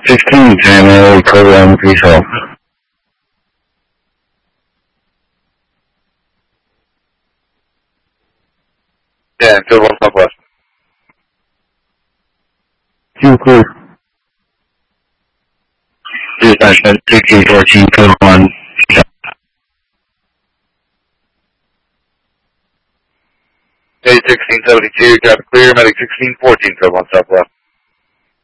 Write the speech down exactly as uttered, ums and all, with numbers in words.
sixteen ten, uh, code one, please hold. Yeah, code one Southwest. Two clear. Dispatch, sixteen fourteen, code one. Page sixteen seventy-two, got clear, medic sixteen fourteen, code one Southwest.